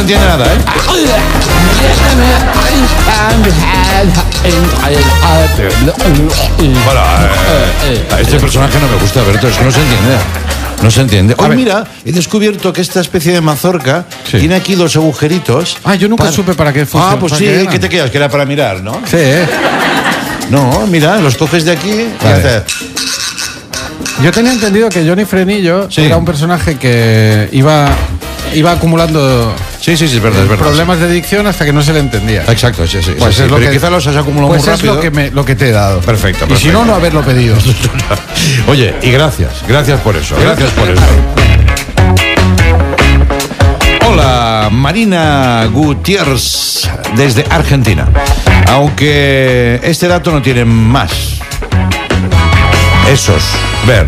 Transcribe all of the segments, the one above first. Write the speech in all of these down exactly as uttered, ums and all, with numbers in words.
entiende nada, ¿eh? Bueno, eh, este personaje no me gusta, Berto, es que no se entiende. No se entiende. Hoy, mira, he descubierto que esta especie de mazorca sí. tiene aquí dos agujeritos. Ah, yo nunca para... supe para qué funciona. Ah, pues sí, ¿qué, ¿qué te quedas? Que era para mirar, ¿no? Sí, ¿eh? No, mira, los coges de aquí y haces... Yo tenía entendido que Johnny Frenillo sí. era un personaje que iba, iba acumulando sí, sí, sí, es verdad, es verdad, problemas de dicción hasta que no se le entendía. Exacto, sí, sí. Pues sí, es sí. lo Pero que quizá los has acumulado pues muy rápido. Pues es lo que, me, lo que te he dado. Perfecto, perfecto. Y si no, no haberlo pedido. Oye, y gracias, gracias por eso, gracias por eso. Hola, Marina Gutiérrez, desde Argentina. Aunque este dato no tiene más. Esos, ver.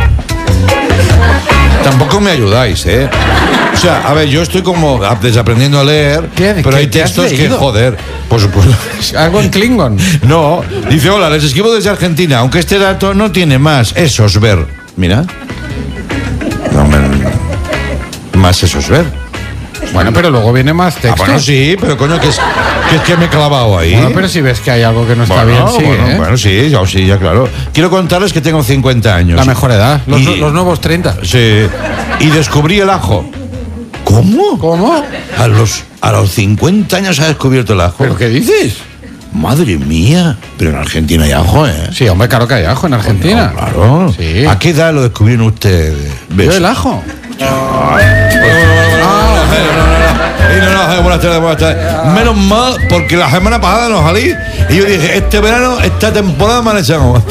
Tampoco me ayudáis, ¿eh? O sea, a ver, yo estoy como desaprendiendo a leer, pero hay textos que, joder, por supuesto. ¿Algo en Klingon? No, dice, hola, les escribo desde Argentina, aunque este dato no tiene más. Esos, ver. Mira. No, me... Más esos, ver. Bueno, pero luego viene más texto. Ah, bueno, sí, pero coño, que es que, es que me he clavado ahí. Bueno, pero si ves que hay algo que no está bueno, bien, sigue, bueno, ¿eh? bueno, sí, ya, sí, ya claro. Quiero contarles que tengo cincuenta años. La mejor edad, los, y, los nuevos treinta. Sí, y descubrí el ajo. ¿Cómo? ¿Cómo? A los, a los cincuenta años ha descubierto el ajo. ¿Pero qué dices? Madre mía, pero en Argentina hay ajo, ¿eh? Sí, hombre, claro que hay ajo en Argentina. Bueno, claro. Sí. ¿A qué edad lo descubrieron ustedes? ¿Yo el ajo? Y no, no, buenas tardes, buenas tardes. Menos mal, porque la semana pasada no salí y yo dije, este verano, esta temporada me la echamos.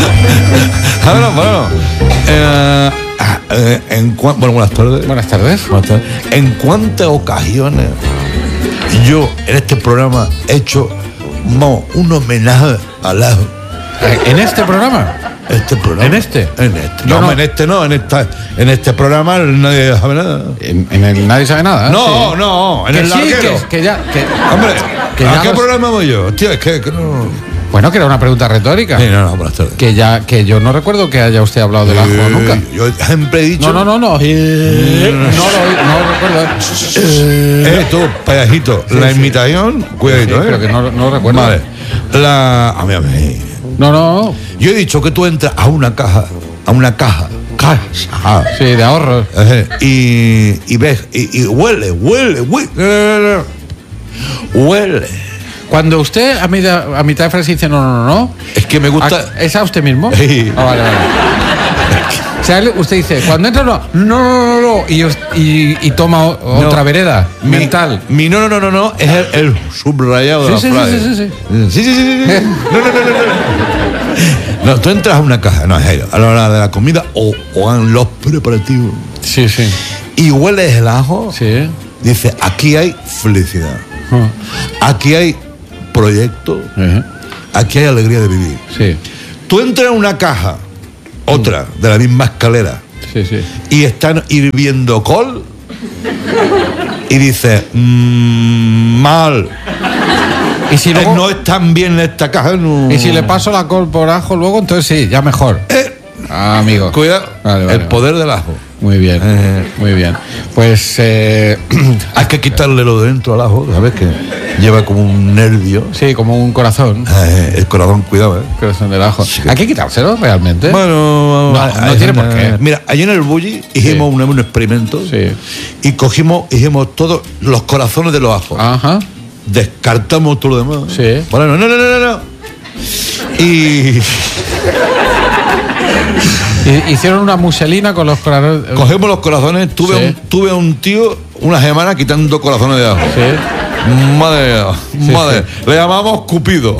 Bueno, bueno. Eh, eh, en cua- bueno, buenas tardes. Buenas tardes. Buenas tardes. ¿En cuántas ocasiones yo en este programa he hecho no, un homenaje al ajo? ¿En este programa? Este programa. ¿En este? En este. Yo No, no. en este no, en esta, en este programa nadie sabe nada. En, en el Nadie Sabe Nada. No, sí. no, en que el sí, larguero. que, que ya. Que, Hombre, que ¿a ya qué los- programa voy yo? Tío, es que, que no. Bueno, que era una pregunta retórica. Sí, no, no, buenas tardes. Que ya, que yo no recuerdo que haya usted hablado del ajo Eh, nunca. Yo siempre he dicho. No, no, no, no. Eh, no, lo, no lo recuerdo. Eh, tú, payasito. Sí, la sí. imitación, cuidadito, Sí, ¿eh? pero que no, no lo recuerdo. Vale. La. A mí, a mí. No, no. Yo he dicho que tú entras a una caja, a una caja, caja. Sí, de ahorros. eh, y, y ves, y, y huele, huele, huele. Huele. Cuando usted a mitad, a mitad de frase dice no, no, no, no. Es que me gusta. ¿a- ¿Es a usted mismo? Sí. Ah, vale, vale. O sea, él- usted dice, cuando entra no, no, no, no, no, y, us- y, y toma o- otra No. vereda Mi- mental. Mi no, no, no, no, no, es el, el subrayado de Sí, la sí, frase. sí, sí, sí. Sí, sí, sí, sí, sí. No, no, no, no, no. No, tú entras a una caja, no, Jairo, a la hora de la comida o, o en los preparativos. Sí, sí. Y hueles el ajo, Sí. dice, aquí hay felicidad, aquí hay proyecto, Ujú. aquí hay alegría de vivir. Sí, Tú entras en una caja, otra, de la misma escalera, sí, sí. y están hirviendo col y dices, mmm, mal. Y si, Eh, luego, no están bien en esta caja. No. y si le paso la col por ajo luego, entonces sí, ya mejor. Eh, Ah, amigo. Cuidado, Vale, vale, el vale. poder del ajo. Muy bien, Eh. muy bien. Pues eh, Hay que quitarle lo de dentro al ajo, ¿sabes? Que lleva como un nervio. sí, como un corazón. Eh, el corazón, cuidado, ¿eh? Corazón del ajo. Sí. Hay que quitárselo realmente. Bueno, No, hay- no hay tiene una- por qué. Mira, allí en el Bulli hicimos un, un experimento Sí. y cogimos, hicimos todos los corazones de los ajos. Ajá. Descartamos todo lo demás. Sí. Bueno, no, no, no, no, no. Y Y- hicieron una muselina con los corazones. cogemos los corazones. Tuve, Sí. un, tuve un tío una semana quitando corazones de ajo. Sí. Madre mía, Sí, madre. Le llamamos Cupido.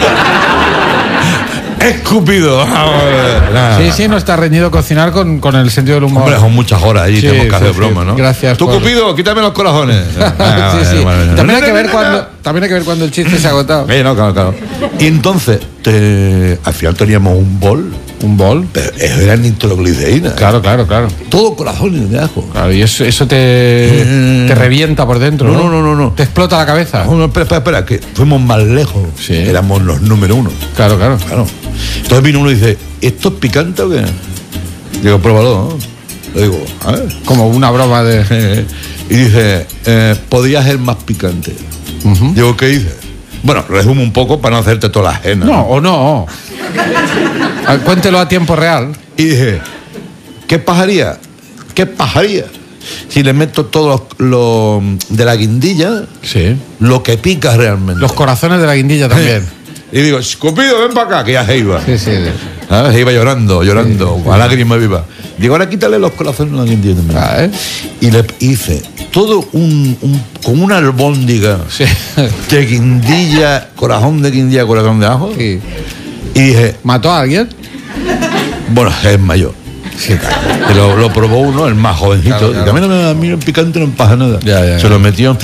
Escupido. Nada. Sí, sí, no está reñido cocinar con, con el sentido del humor. Hombre, son muchas horas allí, Sí, tenemos que hacer sí, broma, sí. ¿no? Gracias Tú, por- Cupido, quítame los corazones. Ah, sí, sí. vale, vale, vale. También hay que No, ver no, no, cuando, no. también hay que ver cuando el chiste se ha agotado. Eh, no, claro, claro. Y entonces, te- al final teníamos un bol, Un bol. pero era nitroglicerina. Claro, claro, claro. Todo corazones de ajo. Claro, y eso, eso te, Mm. te revienta por dentro. No, No, no, no, no, no. Te explota la cabeza. No, no, espera, espera, espera, que fuimos más lejos. Sí. Éramos los número uno. Claro, claro. Claro. Entonces vino uno y dice, ¿esto es picante o qué? Digo, pruébalo, ¿no? Le digo, a ver. Como una broma de. Y dice, eh, podría ser más picante. Uh-huh. Digo, ¿qué dice? Bueno, resumo un poco para no hacerte toda la ajena. No, ¿no? o no. Cuéntelo a tiempo real. Y dije, ¿qué pasaría? ¿Qué pasaría si le meto todo lo, lo de la guindilla? Sí. Lo que pica realmente. Los corazones de la guindilla también. Y digo, Cupido, ven para acá, que ya se iba. Sí, sí. ¿Ah? Se iba llorando, llorando, sí, a lágrima viva. Digo, ahora quítale los corazones a la guindilla también. Ah, ¿eh? Y le hice todo un, un con una albóndiga, sí, de guindilla, corazón de guindilla, corazón de ajo. Sí. Y dije, ¿mató a alguien? Bueno, es mayor. Sí, claro. Lo, lo probó uno, el más jovencito. Claro, claro. Y a mí, no me, a mí el picante no me pasa nada. Ya, ya, se ya. lo metió.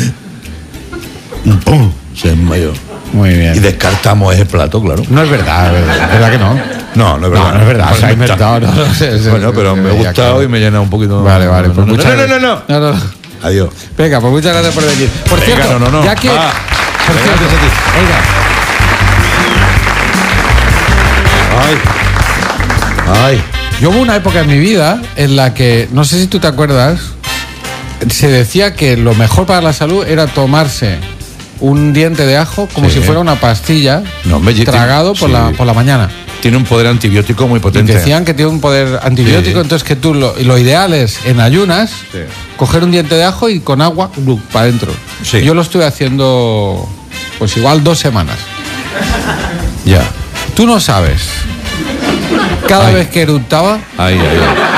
¡Pum! Se desmayó. Muy bien. Y descartamos ese plato, claro. No es verdad, es verdad. ¿Verdad que no? No, no es verdad. No, no es verdad. Se ha inventado. No, no, se, se, bueno, pero me ha gustado que... y me llena un poquito. Vale, vale. Pues no, muchas... no, no, no, no, no, no, no. Adiós. Venga, pues muchas gracias por venir. Por Venga, cierto, no, no, no. ya que... Ah, por cierto, gracias a ti. Oiga. Ay. Ay. Yo hubo una época en mi vida en la que, no sé si tú te acuerdas, se decía que lo mejor para la salud era tomarse un diente de ajo como sí. si fuera una pastilla, no, me, tragado por, sí. la, por la mañana. Tiene un poder antibiótico muy potente. Y decían que tiene un poder antibiótico, sí. entonces que tú lo, lo ideal es en ayunas sí. coger un diente de ajo y con agua para adentro. Sí. Yo lo estuve haciendo pues igual dos semanas. Ya. Tú no sabes. Cada ay. vez que eructaba, ay, ay,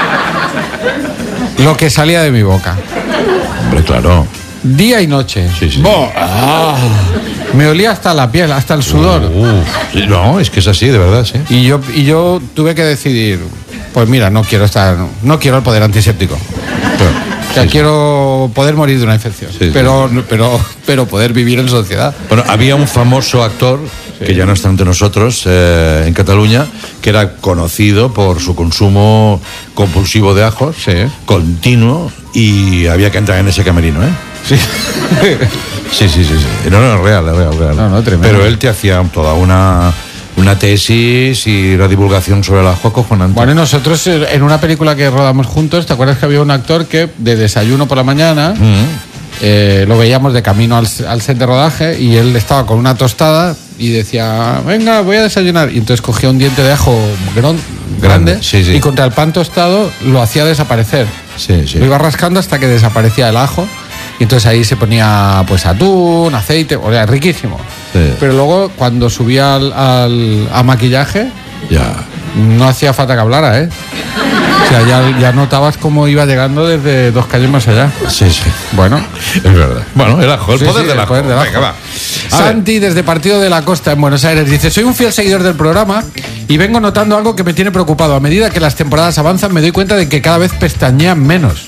ay. lo que salía de mi boca. Hombre, claro. Día y noche. Sí, sí. Ah, me olía hasta la piel, hasta el sudor. Uh, uh, no, es que es así, de verdad, sí. Y yo, y yo tuve que decidir, pues mira, no quiero estar, no quiero el poder antiséptico. Pero, o sea, sí, quiero sí. poder morir de una infección, sí, pero, sí. pero, pero poder vivir en sociedad. Bueno, había un famoso actor sí. que ya no está entre nosotros eh, en Cataluña, que era conocido por su consumo compulsivo de ajos, sí. continuo, y había que entrar en ese camerino, ¿eh? Sí. sí, sí, sí, sí. No, no, es real, es real, es real. No, no, tremendo. Pero él te hacía toda una, una tesis y la divulgación sobre el ajo acojonante. Bueno, y nosotros en una película que rodamos juntos, ¿te acuerdas que había un actor que de desayuno por la mañana mm. eh, lo veíamos de camino al, al set de rodaje y él estaba con una tostada y decía, venga, voy a desayunar. Y entonces cogía un diente de ajo grande, grande sí, sí. y contra el pan tostado lo hacía desaparecer. Sí, sí. Lo iba rascando hasta que desaparecía el ajo. Y entonces ahí se ponía pues atún, aceite, o sea, riquísimo. Sí. Pero luego cuando subía al, al a maquillaje, ya no hacía falta que hablara, ¿eh? O sea, ya, ya notabas cómo iba llegando desde dos calles más allá. Sí, sí. Bueno, es verdad. Bueno, el ajo, el sí, poder sí, del ajo. Poder del ajo. Venga, va. Santi, desde Partido de la Costa, en Buenos Aires, dice, soy un fiel seguidor del programa y vengo notando algo que me tiene preocupado. A medida que las temporadas avanzan, me doy cuenta de que cada vez pestañean menos.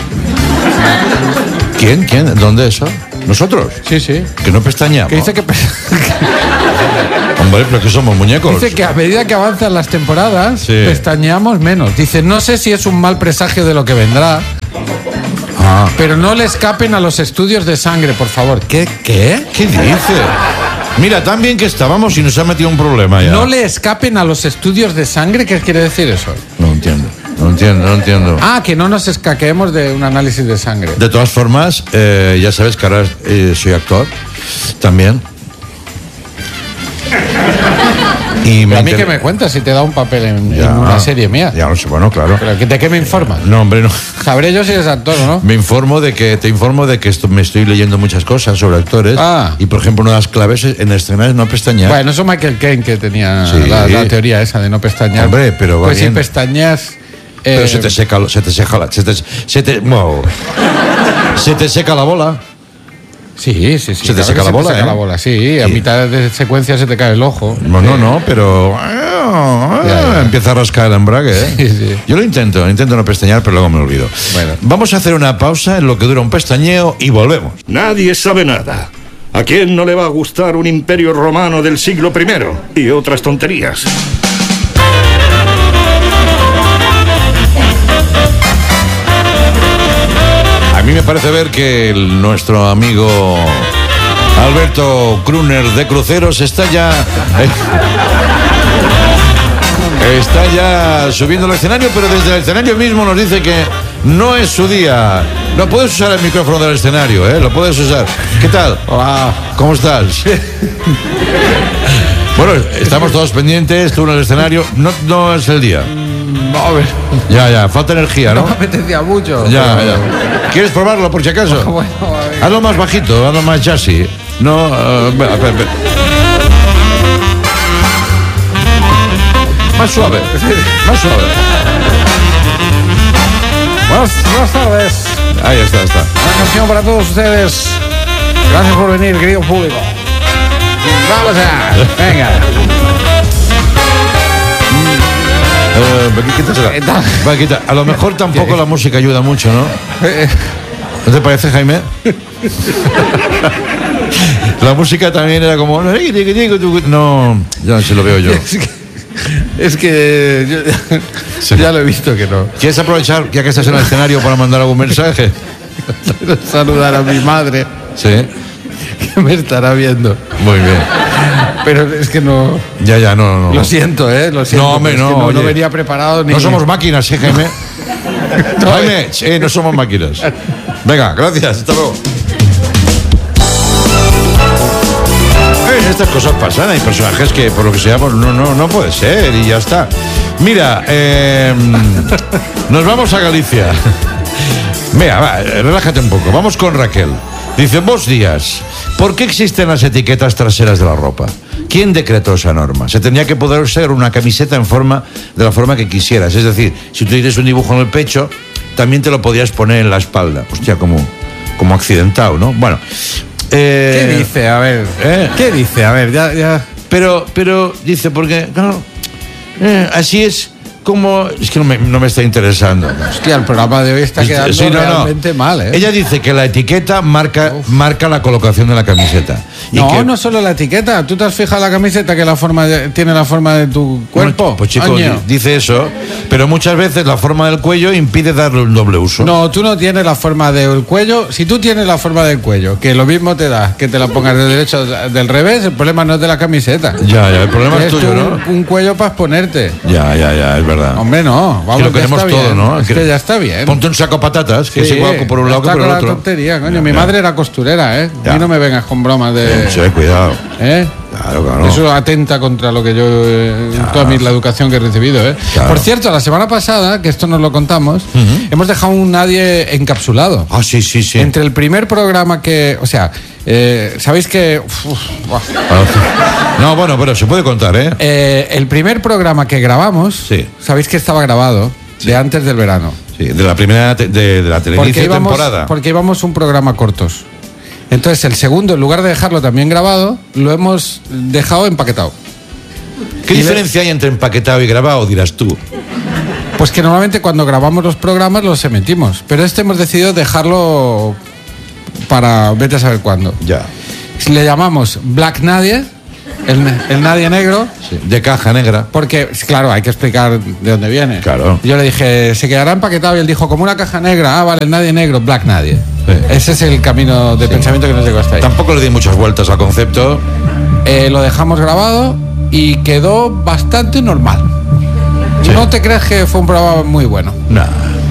¿Quién? ¿Quién? ¿Dónde eso? ¿Nosotros? Sí, sí. Que no pestañamos. Que dice que... Hombre, pero es que somos muñecos. Dice que a medida que avanzan las temporadas, sí. pestañeamos menos. Dice, no sé si es un mal presagio de lo que vendrá, ah. pero no le escapen a los estudios de sangre, por favor. ¿Qué? ¿Qué? ¿Qué dice? Mira, tan bien que estábamos y nos ha metido un problema ya. ¿No le escapen a los estudios de sangre? ¿Qué quiere decir eso? No entiendo. No entiendo, no entiendo. Ah, que no nos escaqueemos de un análisis de sangre. De todas formas, eh, ya sabes que ahora eh, soy actor también. Y me a mí inter... que me cuentas si te da un papel en, ya, en una serie mía. Ya no sé, bueno, claro. ¿Pero de qué me informas? No, hombre, no. Sabré yo si eres actor o no. Me informo de que, te informo de que esto, me estoy leyendo muchas cosas sobre actores. Ah. Y, por ejemplo, una de las claves en escenas es no pestañear. Bueno, eso Michael Caine que tenía sí. la, la teoría esa de no pestañear. Hombre, pero va Pues bien. si pestañeas... Pero eh... se te seca, se te seca la... Se te, se te, wow. se te seca la bola. Sí, sí, sí. Se te seca la bola, se te seca ¿eh? la bola, sí. A sí. mitad de secuencia se te cae el ojo. No, no, sí. no, pero... Ya, ya. Empieza a rascar el embrague, ¿eh? Sí, sí. Yo lo intento, intento no pestañear, pero luego me olvido. Bueno. Vamos a hacer una pausa en lo que dura un pestañeo y volvemos. Nadie sabe nada. ¿A quién no le va a gustar un imperio romano del siglo primero? Y otras tonterías. A mí me parece ver que el, nuestro amigo Alberto Kruner de Cruceros está ya... Eh, está ya subiendo al escenario, pero desde el escenario mismo nos dice que no es su día. No puedes usar el micrófono del escenario, ¿eh? Lo puedes usar. ¿Qué tal? Hola. ¿Cómo estás? Bueno, estamos todos pendientes, tú en el escenario. No, no es el día. A ver. Ya, ya, falta energía, ¿no? No me apetecía mucho. Ya, ya. ¿Quieres probarlo por si acaso? Bueno, a ver. Hazlo más bajito, hazlo más jazzy. No, uh, espera, espera, espera. Más suave, más suave. Buenas, buenas tardes. Ahí está, está. Una canción para todos ustedes. Gracias por venir, querido público. Vamos allá. Venga. Eh, quítasela. ¿Qué tal? Va, quita. A lo mejor tampoco la música ayuda mucho, ¿no? ¿No te parece, Jaime? La música también era como... No, ya no se lo veo yo. Es que, es que yo, Sí. ya lo he visto que no. ¿Quieres aprovechar, ya que estás en el escenario, para mandar algún mensaje? Quiero saludar a mi madre, Sí. que me estará viendo. Muy bien. Pero es que no... Ya, ya, no, no. Lo siento, ¿eh? Lo siento. No, hombre, pero es que no, no, no oye. venía preparado ni... No somos máquinas, ¿eh, Jaime? Jaime, eh, no somos máquinas. Venga, gracias, hasta luego. Eh, estas cosas pasan, hay personajes que por lo que sea, pues no, no, no puede ser y ya está. Mira, eh, nos vamos a Galicia. Venga, va, relájate un poco. Vamos con Raquel. Dice, buenos días. ¿Por qué existen las etiquetas traseras de la ropa? ¿Quién decretó esa norma? Se tendría que poder ser una camiseta en forma de la forma que quisieras. Es decir, si tú tienes un dibujo en el pecho, también te lo podías poner en la espalda. Hostia, como, como accidentado, ¿no? Bueno. Eh, ¿Qué dice? A ver. ¿Eh? ¿Qué dice? A ver, ya... ya... Pero, pero, dice, porque, claro, eh, así es como... Es que no me, no me está interesando. Hostia, el programa de hoy está quedando Sí, no, no. realmente mal, ¿eh? Ella dice que la etiqueta marca, marca la colocación de la camiseta. Y No, que, no solo la etiqueta. ¿Tú te has fijado la camiseta que la forma de- tiene la forma de tu cuerpo? Bueno, pues chico, Año. di- dice eso, pero muchas veces la forma del cuello impide darle un doble uso. No, tú no tienes la forma del cuello. Si tú tienes la forma del cuello, que lo mismo te da que te la pongas del derecho o del revés, el problema no es de la camiseta. Ya, ya, el problema es Tienes tuyo, tú ¿no? un, un cuello para exponerte. Ya, ya, ya, es verdad. Hombre, no. Vamos, Que lo ya queremos está todo, bien. ¿no? Es que ya está bien. Ponte un saco patatas, que Sí, es igual por un lado que está por el con otro. la tontería, coño. Ya, Mi ya. madre era costurera, ¿eh? Ya. A mí no me vengas con bromas de... Sí, cuidado. ¿Eh? Claro, claro. Eso atenta contra lo que yo, eh, toda mi, la educación que he recibido, ¿eh? Claro. Por cierto, la semana pasada, que esto nos lo contamos, hemos dejado un nadie encapsulado. Ah, sí, sí, sí. Entre el primer programa que, o sea, eh, sabéis que, uf, buah. No, bueno, pero se puede contar, ¿eh? Eh, el primer programa que grabamos, Sí. sabéis que estaba grabado de antes del verano. Sí, de la primera, te- de, de la Porque televisión íbamos, temporada. porque íbamos un programa cortos. Entonces, el segundo, en lugar de dejarlo también grabado, lo hemos dejado empaquetado. ¿Qué y le- diferencia hay entre empaquetado y grabado, dirás tú? Pues que normalmente cuando grabamos los programas los emitimos, pero este hemos decidido dejarlo para vete a saber cuándo. Ya. Le llamamos Black Nadie, el, el Nadie Negro, Sí. De caja negra. porque, claro, hay que explicar de dónde viene. Claro. Yo le dije, se quedará empaquetado, y él dijo, como una caja negra, ah, vale, el Nadie Negro, Black Nadie. Sí. Ese es el camino de pensamiento que nos llegó hasta ahí. Tampoco le di muchas vueltas al concepto. Eh, lo dejamos grabado y quedó bastante normal. Sí. No te creas que fue un programa muy bueno. Nah.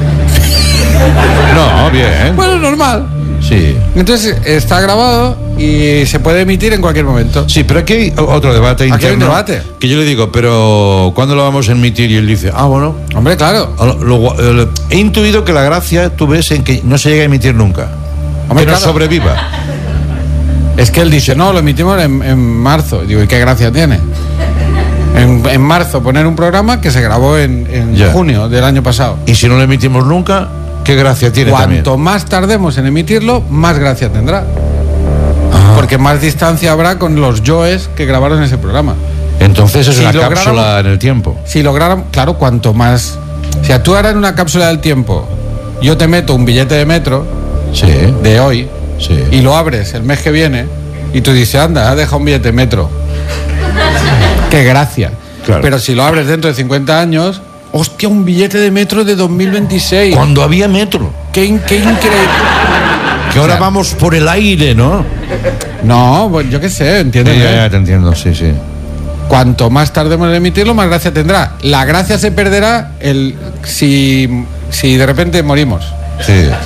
No, bien. Bueno, normal. Sí. Entonces está grabado y se puede emitir en cualquier momento. Sí, pero aquí hay otro debate Aquí hay interno. un debate. Que yo le digo, pero ¿cuándo lo vamos a emitir? Y él dice, ah, bueno. Hombre, claro. Lo- lo- eh, he intuido que la gracia, tú ves, en que no se llega a emitir nunca. Hombre, que no claro. sobreviva. Es que él dice, no, lo emitimos en, en marzo. Digo, ¿y qué gracia tiene? En, en marzo poner un programa que se grabó en, en Ya. junio del año pasado. Y si no lo emitimos nunca, ¿qué gracia tiene Cuanto también? más tardemos en emitirlo, más gracia tendrá. Porque más distancia habrá con los yoes que grabaron ese programa. Entonces es Si una lográramos- cápsula en el tiempo. Si lograran, claro, cuanto más... O sea, tú ahora en una cápsula del tiempo, yo te meto un billete de metro Sí. de hoy Sí. y lo abres el mes que viene y tú dices, anda, has dejado un billete de metro. Qué gracia. Claro. Pero si lo abres dentro de cincuenta años, hostia, un billete de metro de dos mil veintiséis. Cuando había metro. Qué, in- qué increíble. Que ahora O sea, vamos por el aire, ¿no? No, pues yo qué sé, entiendes. Ya, ya te entiendo, sí, sí. Cuanto más tardemos en emitirlo, más gracia tendrá. La gracia se perderá el si, si de repente morimos. Sí.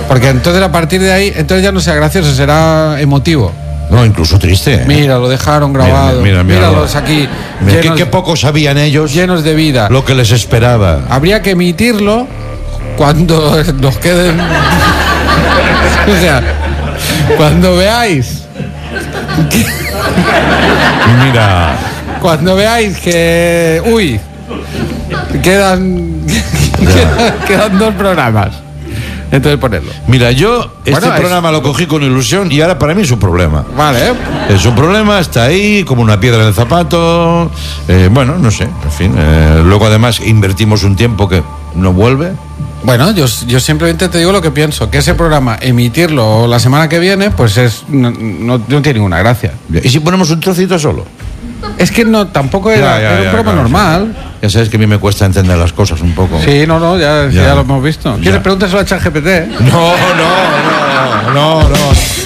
Porque entonces a partir de ahí, entonces ya no será gracioso, será emotivo. No, incluso triste. ¿eh? Mira, lo dejaron grabado. Mira, mira, mira, Míralos aquí. Mira, llenos, qué, qué poco sabían ellos. Llenos de vida. Lo que les esperaba. Habría que emitirlo cuando nos queden. O sea, cuando veáis. Que... Mira. Cuando veáis que. Uy. Quedan. quedan, quedan dos programas. Entonces ponerlo. Mira, yo este bueno, programa es... lo cogí con ilusión y ahora para mí es un problema. Vale. Es un problema, está ahí como una piedra en el zapato. Eh, bueno, no sé, en fin. Eh, luego además invertimos un tiempo que no vuelve. Bueno, yo, yo simplemente te digo lo que pienso, que ese programa, emitirlo la semana que viene, pues es no, no, no tiene ninguna gracia. ¿Y si ponemos un trocito solo? Es que no, tampoco era, Ya, ya, era un ya, programa claro, normal. sí. Ya sabes que a mí me cuesta entender las cosas un poco. Sí, no, no, ya, Ya. ya lo hemos visto. Ya. ¿Quieres pregúntaselo a ChatGPT? ¿eh? No, no, no, no, no.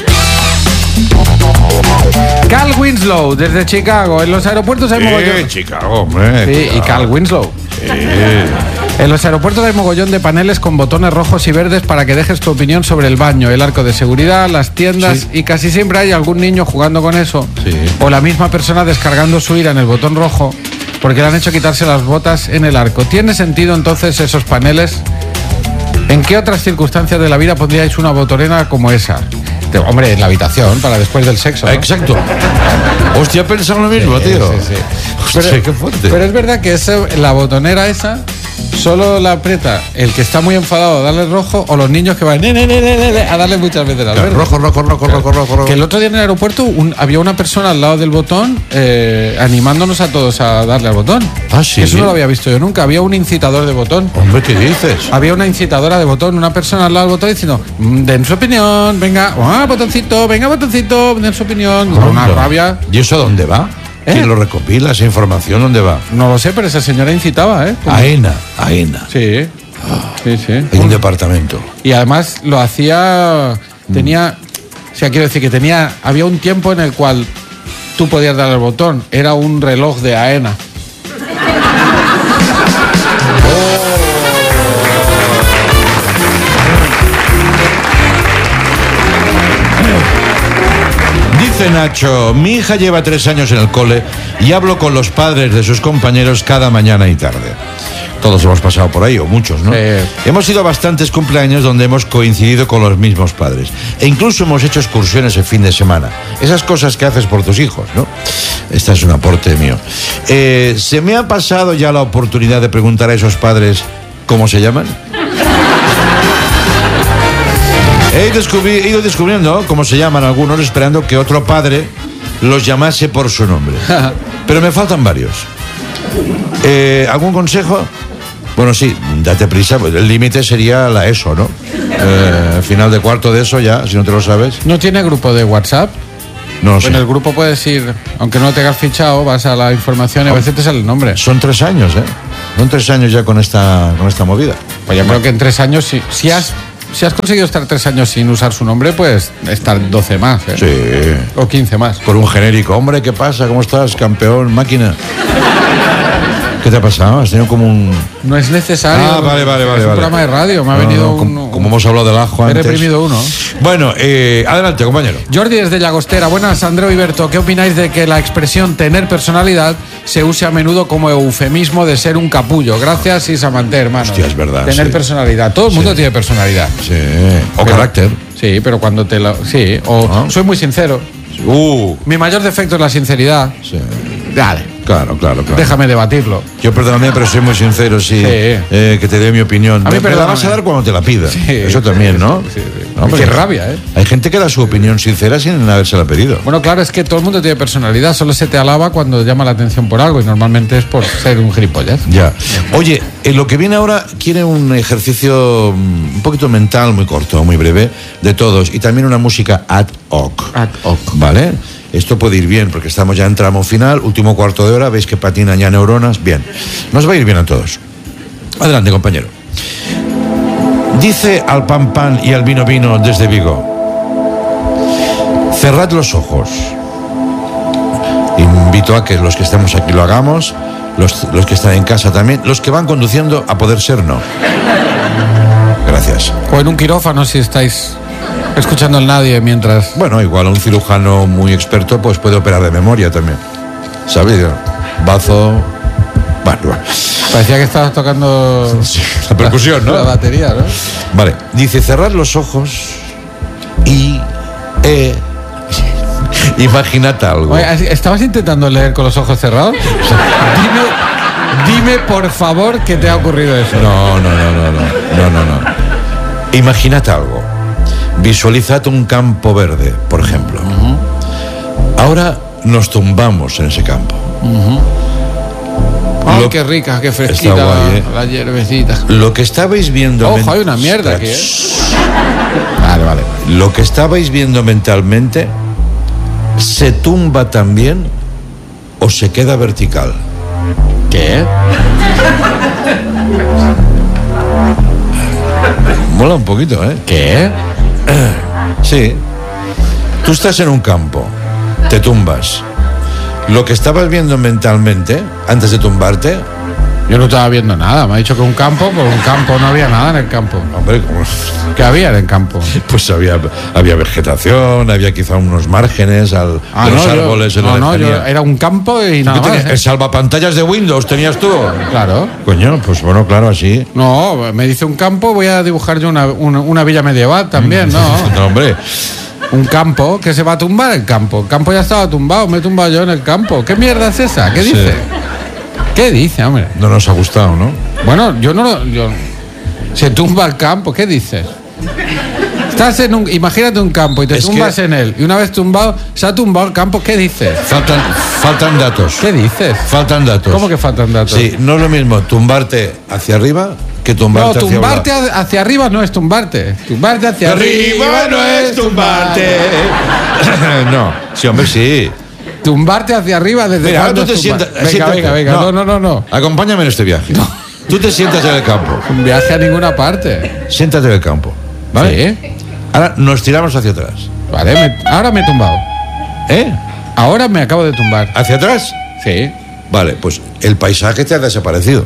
Cal Winslow, desde Chicago. En los aeropuertos hay Sí, mogollón. Chicago, hombre. Sí, y cuidado. Cal Winslow. Sí. En los aeropuertos hay mogollón de paneles con botones rojos y verdes para que dejes tu opinión sobre el baño, el arco de seguridad, las tiendas, Sí. y casi siempre hay algún niño jugando con eso. Sí. O la misma persona descargando su ira en el botón rojo porque le han hecho quitarse las botas en el arco. ¿Tiene sentido entonces esos paneles? ¿En qué otras circunstancias de la vida pondríais una botonera como esa? De- hombre, en la habitación, para después del sexo, ¿no? Exacto. Hostia, he pensado lo mismo, Sí, tío. sí, sí. Hostia, Pero, qué fuerte. pero es verdad que ese- la botonera esa solo la aprieta el que está muy enfadado a darle rojo, o los niños que van ne, ne, ne, ne, ne, a darle muchas veces al verde. Rojo, rojo, rojo, rojo, rojo, rojo. Que el otro día en el aeropuerto un- había una persona al lado del botón eh, animándonos a todos a darle al botón. Ah, ¿sí? Eso no lo había visto yo nunca. Había un incitador de botón. Hombre, ¿qué dices? Había una incitadora de botón, una persona al lado del botón diciendo, "Mm, den su opinión, venga, ah, botoncito, venga, botoncito, den su opinión". Con una Anda. rabia. ¿Y eso dónde va? ¿Eh? ¿Quién lo recopila? ¿Esa información dónde va? No lo sé, pero esa señora incitaba, ¿eh? Como- AENA, AENA. Sí, sí, sí. Hay un departamento. Y además lo hacía, tenía, o sea, quiero decir que tenía, había un tiempo en el cual tú podías dar el botón, era un reloj de AENA. Dice Nacho, mi hija lleva tres años en el cole y hablo con los padres de sus compañeros cada mañana y tarde. Todos hemos pasado por ahí, o muchos, ¿no? Sí. Hemos ido a bastantes cumpleaños donde hemos coincidido con los mismos padres. E incluso hemos hecho excursiones el fin de semana. Esas cosas que haces por tus hijos, ¿no? Este es un aporte mío. Eh, ¿Se me ha pasado ya la oportunidad de preguntar a esos padres cómo se llaman? He, descubri- he ido descubriendo cómo se llaman algunos, esperando que otro padre los llamase por su nombre. Pero me faltan varios. Eh, ¿Algún consejo? Bueno, sí, date prisa. El límite sería la ESO, ¿no? Eh, final de cuarto de ESO ya, si no te lo sabes. ¿No tiene grupo de WhatsApp? No lo sé. En el grupo puedes ir, aunque no te hayas fichado, vas a la información y a veces te sale el nombre. Son tres años, ¿eh? Son tres años ya con esta, con esta movida. Pues yo creo que en tres años, si, si has si has conseguido estar tres años sin usar su nombre, pues estar doce más, ¿eh? Sí. O quince más. Por un genérico. Hombre, ¿qué pasa? ¿Cómo estás, campeón, máquina? ¿Qué te ha pasado? Has tenido como un... No es necesario. Ah, vale, vale, vale. Es un vale. programa de radio, me ha No, venido no, un... como, como hemos hablado del ajo He antes. reprimido uno. Bueno, eh, adelante, compañero. Jordi desde Llagostera. Buenas, Andreu y Berto. ¿Qué opináis de que la expresión tener personalidad se use a menudo como eufemismo de ser un capullo? Gracias, Isamanté, hermano. Hostia, es verdad, Tener sí. personalidad. Todo el mundo tiene personalidad. Sí. O Pero- carácter. Sí, pero cuando te lo... Sí, o Ah. soy muy sincero. Uh, Mi mayor defecto es la sinceridad. sí. Dale, Claro, claro, claro. déjame debatirlo. Yo perdóname, pero soy muy sincero, sí. Sí. Eh, que te dé mi opinión. A mí me, me la perdóname. vas a dar cuando te la pida. Sí, Eso también, ¿no? Sí, sí. No, hombre, Qué rabia, ¿eh? Hay gente que da su opinión sincera sin habérsela pedido. Bueno, claro, es que todo el mundo tiene personalidad. Solo se te alaba cuando llama la atención por algo y normalmente es por ser un gilipollas. Ya. Oye, en lo que viene ahora quiere un ejercicio mm, un poquito mental, muy corto, muy breve, de todos. Y también una música ad hoc. Ad hoc. ¿Vale? Esto puede ir bien porque estamos ya en tramo final, último cuarto de hora, veis que patinan ya neuronas. Bien. Nos va a ir bien a todos. Adelante, compañero. Dice al pan pan y al vino vino desde Vigo: cerrad los ojos. Invito a que los que estamos aquí lo hagamos, los, los que están en casa también, los que van conduciendo, a poder ser no. Gracias. O en un quirófano si estáis escuchando al nadie mientras... Bueno, igual un cirujano muy experto pues puede operar de memoria también. ¿Sabes? Bazo... Bueno, bueno. Parecía que estabas tocando... Sí, la percusión, ¿no? La batería, ¿no? Vale, dice cerrar los ojos y... Eh, imagínate algo. Oye, ¿estabas intentando leer con los ojos cerrados? Dime, dime por favor que te ha ocurrido eso. No, no, no, no, no, no, no, no. Imagínate algo. Visualizate un campo verde, por ejemplo. Uh-huh. Ahora nos tumbamos en ese campo. Uh-huh. ¡Ay, qué rica, qué fresquita guay, ¿eh? La hierbecita! Lo que estabais viendo... Ojo, men- hay una mierda aquí, ¿eh? Vale, vale. Lo que estabais viendo mentalmente se tumba también o se queda vertical. ¿Qué? Mola un poquito, ¿eh? ¿Qué? Sí. Tú estás en un campo, te tumbas. Lo que estabas viendo mentalmente, antes de tumbarte... Yo no estaba viendo nada, me ha dicho que un campo, por un campo no había nada en el campo. Hombre, ¿cómo? ¿Qué había en el campo? Pues había, había vegetación, había quizá unos márgenes, al, Ah, los no, árboles yo, en la no, no, yo lejanía. era un campo y nada ¿Qué más. tenías? ¿eh? ¿El salvapantallas de Windows tenías tú? Claro. Coño, pues bueno, claro, así. No, me dice un campo, voy a dibujar yo una, una, una villa medieval también, ¿no? No, hombre. Un campo que se va a tumbar el campo. El campo ya estaba tumbado, me he tumbado yo en el campo. ¿Qué mierda es esa? ¿Qué Sí. dice? ¿Qué dice, hombre? No nos ha gustado, ¿no? Bueno, yo no lo... yo- Se tumba el campo, ¿qué dices? Estás en un... Imagínate un campo y te Es tumbas que- en él. Y una vez tumbado, se ha tumbado el campo, ¿qué dices? Faltan, faltan datos. ¿Qué dices? Faltan datos. ¿Cómo que faltan datos? Sí, no es lo mismo tumbarte hacia arriba que No, tumbarte hacia tumbarte abajo. ha- hacia arriba no es tumbarte. Tumbarte hacia arriba no es tumbarte. No, sí, hombre, sí. Tumbarte hacia arriba desde Mira, ahora cuándo tú te es tumbar? sientas. Venga, siéntate. venga, venga. No, no, no, no. Acompáñame en este viaje. Tú te sientas en el campo. Un viaje a ninguna parte. Siéntate en el campo. ¿Vale? Sí. Ahora nos tiramos hacia atrás. Vale, me- ahora me he tumbado. ¿Eh? Ahora me acabo de tumbar. ¿Hacia atrás? Sí. Vale, pues el paisaje te ha desaparecido.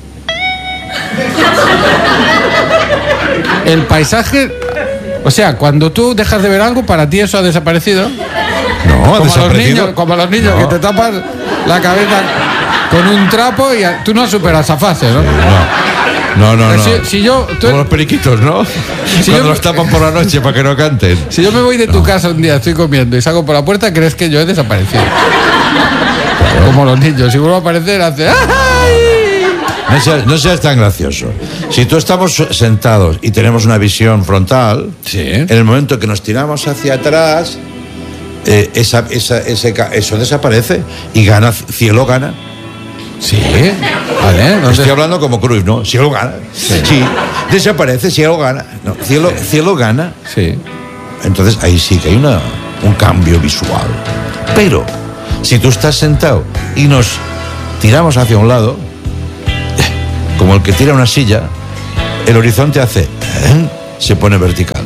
El paisaje... O sea, cuando tú dejas de ver algo, para ti eso ha desaparecido. No, ha Como los desaparecido. niños, como los niños No. que te tapan la cabeza con un trapo y a- tú no superas esa fase, ¿no? No, no, no. Si, si yo... tú- Como los periquitos, ¿no? Si Cuando yo- los tapan por la noche para que no canten. Si yo me voy de tu casa un día, estoy comiendo y salgo por la puerta, crees que yo he desaparecido. Como los niños, si vuelvo a aparecer, hace... ¡ay! No seas, no seas tan gracioso. Si tú estamos sentados y tenemos una visión frontal, Sí. en el momento que nos tiramos hacia atrás, eh, esa, esa, ese ca- eso desaparece y gana, cielo gana. Sí, vale. ¿dónde- Estoy hablando como Cruyff, ¿no? Cielo gana. Sí. Desaparece, cielo gana. No, cielo, cielo gana. Sí. Entonces ahí sí que hay una, un cambio visual. Pero si tú estás sentado y nos tiramos hacia un lado, como el que tira una silla, el horizonte hace, ¿eh? Se pone vertical.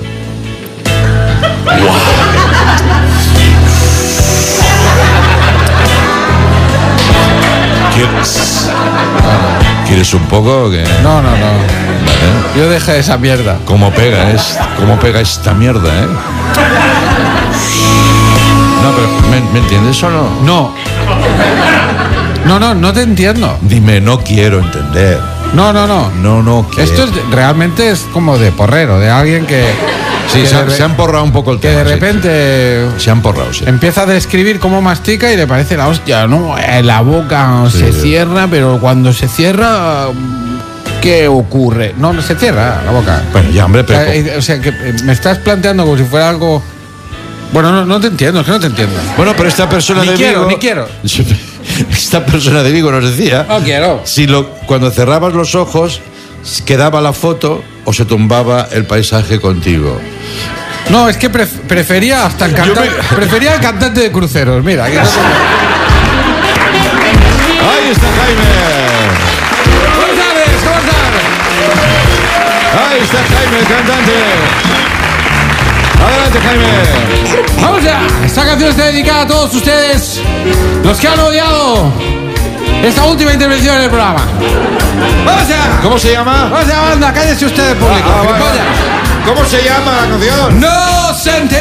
¿Quieres, ¿Quieres un poco? o qué? No, no, no. Vale. Yo dejé esa mierda. ¿Cómo pega, es, cómo pega esta mierda, eh? No, pero ¿me, ¿me entiendes o no? No. No, no, no te entiendo. Dime, no quiero entender. No, no, no. No, no quiero. Esto es, de- realmente es como de porrero, de alguien que... Sí, que se, de han- re- se han porrado un poco el que tema. de sí. repente Se han porrado, sí. empieza a describir cómo mastica y le parece la hostia, ¿no? Eh, La boca Sí, se sí. cierra, pero cuando se cierra, ¿qué ocurre? No, no se cierra la boca. Bueno, ya, hombre, O sea, pero... eh, o sea, que eh, me estás planteando como si fuera algo... Bueno, no, no te entiendo, es que no te entiendo. Bueno, pero esta persona Ni de quiero, Vigo... ni quiero. Esta persona de Vigo nos decía... No quiero. Si lo, cuando cerrabas los ojos, quedaba la foto o se tumbaba el paisaje contigo. No, es que pref- prefería hasta el cantante, me- prefería el cantante de cruceros, mira. aquí no te- ¡Ahí está Jaime! ¿Cómo sabes? ¿Cómo sabes? ¡Ahí está Jaime, el cantante! ¡Adelante, Jaime! Vamos ya, esta canción está dedicada a todos ustedes, los que han odiado esta última intervención en el programa. ¡Vamos allá! ¿Cómo se llama? ¡Vamos allá, banda! ¡Cállese usted, público! Ah, ah, vale, ¡Gilipollas! vale. ¿Cómo se llama la canción? ¡No se entiende!